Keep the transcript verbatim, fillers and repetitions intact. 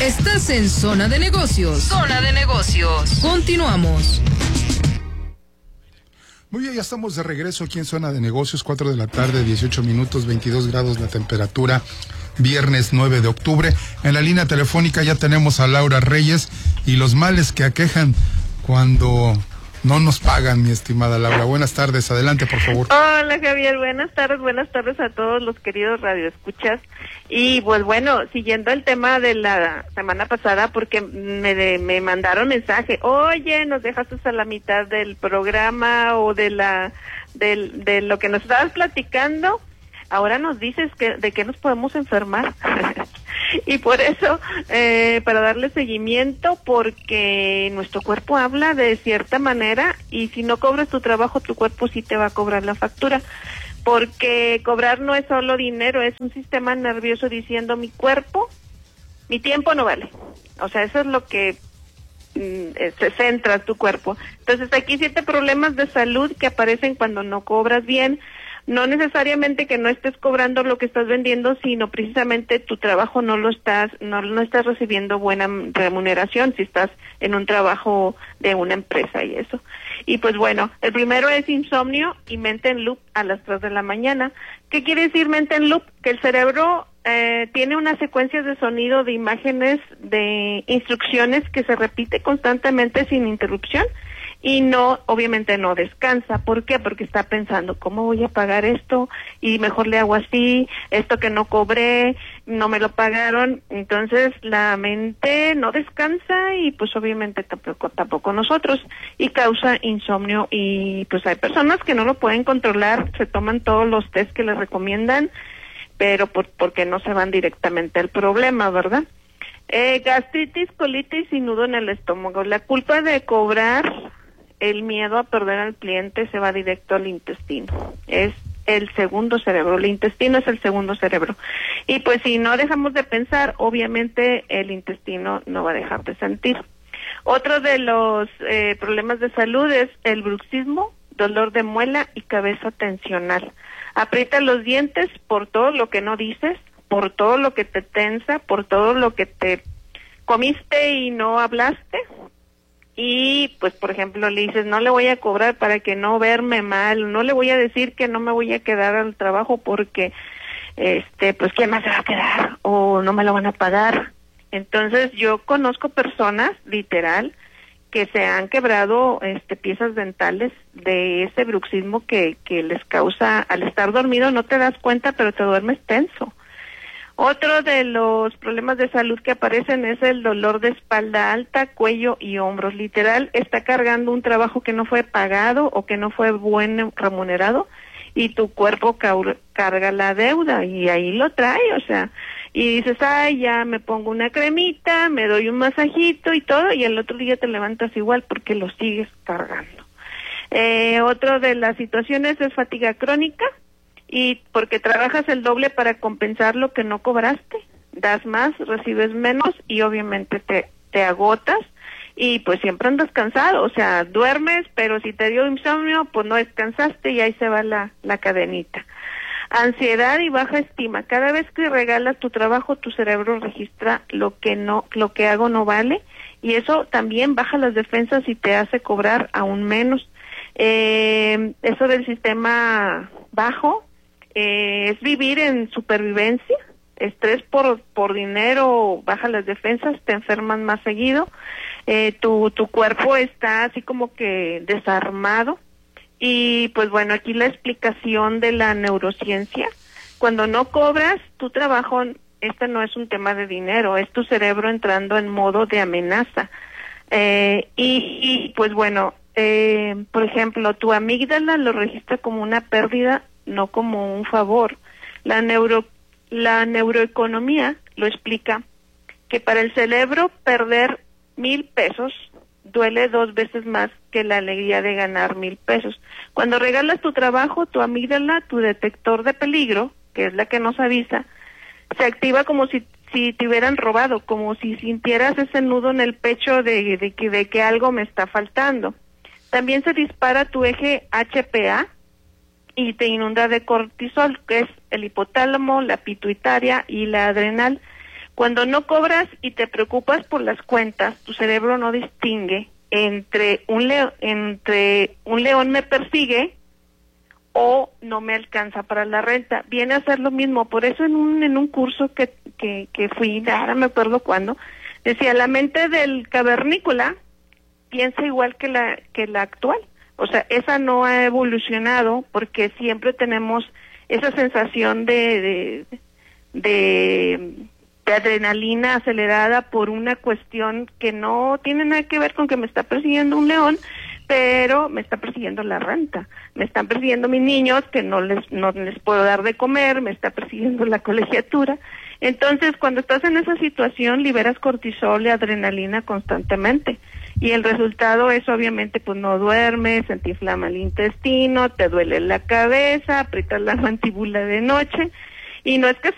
Estás en Zona de Negocios. Zona de Negocios. Continuamos. Muy bien, ya estamos de regreso aquí en Zona de Negocios, cuatro de la tarde, dieciocho minutos, veintidós grados la temperatura, viernes nueve de octubre. En la línea telefónica ya tenemos a Laura Reyes y los males que aquejan cuando no nos pagan, mi estimada Laura. Buenas tardes, adelante, por favor. Hola, Javier, buenas tardes, buenas tardes a todos los queridos radioescuchas. Y pues bueno, siguiendo el tema de la semana pasada, porque me, de, me mandaron mensaje, oye, nos dejaste a la mitad del programa o de la de, de lo que nos estabas platicando, ahora nos dices que de qué nos podemos enfermar. Y por eso, eh, para darle seguimiento, porque nuestro cuerpo habla de cierta manera y si no cobras tu trabajo, tu cuerpo sí te va a cobrar la factura. Porque cobrar no es solo dinero, es un sistema nervioso diciendo mi cuerpo, mi tiempo no vale. O sea, eso es lo que mm, se centra tu cuerpo. Entonces aquí siete problemas de salud que aparecen cuando no cobras bien. No necesariamente que no estés cobrando lo que estás vendiendo, sino precisamente tu trabajo no lo estás, no, no estás recibiendo buena remuneración si estás en un trabajo de una empresa y eso. Y pues bueno, el primero es insomnio y mente en loop a las tres de la mañana. ¿Qué quiere decir mente en loop? Que el cerebro eh, tiene una secuencia de sonido, de imágenes, de instrucciones que se repite constantemente sin interrupción. Y no, obviamente no descansa. ¿Por qué? Porque está pensando, ¿cómo voy a pagar esto? Y mejor le hago así, esto que no cobré, no me lo pagaron. Entonces la mente no descansa y pues obviamente tampoco, tampoco nosotros. Y causa insomnio y pues hay personas que no lo pueden controlar, se toman todos los test que les recomiendan, pero por, porque no se van directamente al problema, ¿verdad? Eh, gastritis, colitis y nudo en el estómago. La culpa de cobrar, el miedo a perder al cliente se va directo al intestino. Es el segundo cerebro, el intestino es el segundo cerebro. Y pues si no dejamos de pensar, obviamente el intestino no va a dejar de sentir. Otro de los eh, problemas de salud es el bruxismo, dolor de muela y cabeza tensional. Aprieta los dientes por todo lo que no dices, por todo lo que te tensa, por todo lo que te comiste y no hablaste. Y pues por ejemplo le dices, no le voy a cobrar para que no verme mal, no le voy a decir que no me voy a quedar al trabajo porque este pues quién más se va a quedar o no me lo van a pagar. Entonces yo conozco personas literal que se han quebrado este piezas dentales de ese bruxismo que que les causa al estar dormido, no te das cuenta pero te duermes tenso. Otro de los problemas de salud que aparecen es el dolor de espalda alta, cuello y hombros. Literal, está cargando un trabajo que no fue pagado o que no fue buen remunerado y tu cuerpo carga la deuda y ahí lo trae, o sea, y dices, ay, ya me pongo una cremita, me doy un masajito y todo, y el otro día te levantas igual porque lo sigues cargando. Eh, otro de las situaciones es fatiga crónica. Y porque trabajas el doble para compensar lo que no cobraste, das más, recibes menos y obviamente te, te agotas y pues siempre andas cansado, o sea, duermes, pero si te dio insomnio, pues no descansaste y ahí se va la, la cadenita. Ansiedad y baja estima. Cada vez que regalas tu trabajo, tu cerebro registra lo que no, lo que hago no vale y eso también baja las defensas y te hace cobrar aún menos. Eh, eso del sistema bajo. Eh, es vivir en supervivencia, estrés por por dinero, baja las defensas, te enferman más seguido, eh, tu tu cuerpo está así como que desarmado y pues bueno, aquí la explicación de la neurociencia, cuando no cobras tu trabajo, este no es un tema de dinero, es tu cerebro entrando en modo de amenaza eh, y, y pues bueno, eh, por ejemplo, tu amígdala lo registra como una pérdida, no como un favor. La neuro la neuroeconomía lo explica que para el cerebro perder mil pesos duele dos veces más que la alegría de ganar mil pesos. Cuando regalas tu trabajo, tu amígdala, tu detector de peligro, que es la que nos avisa, se activa como si si te hubieran robado, como si sintieras ese nudo en el pecho de, de que de que algo me está faltando. También se dispara tu eje H P A y te inunda de cortisol, que es el hipotálamo, la pituitaria y la adrenal. Cuando no cobras y te preocupas por las cuentas, tu cerebro no distingue entre un león, entre un león me persigue o no me alcanza para la renta. Viene a ser lo mismo. Por eso en un en un curso que que, que fui, ahora me acuerdo cuándo, decía, la mente del cavernícola piensa igual que la que la actual. O sea, esa no ha evolucionado porque siempre tenemos esa sensación de de, de de adrenalina acelerada por una cuestión que no tiene nada que ver con que me está persiguiendo un león, pero me está persiguiendo la renta, me están persiguiendo mis niños que no les no les puedo dar de comer, me está persiguiendo la colegiatura. Entonces, cuando estás en esa situación, liberas cortisol y adrenalina constantemente. Y el resultado es, obviamente, pues no duermes, se te inflama el intestino, te duele la cabeza, aprietas la mandíbula de noche. Y no es que